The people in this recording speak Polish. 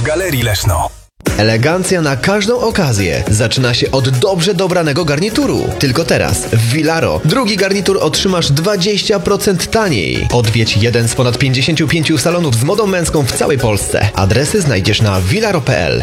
w Galerii Leszno. Elegancja na każdą okazję zaczyna się od dobrze dobranego garnituru. Tylko teraz w Vilaro drugi garnitur otrzymasz 20% taniej. Odwiedź jeden z ponad 55 salonów z modą męską w całej Polsce. Adresy znajdziesz na vilaro.pl.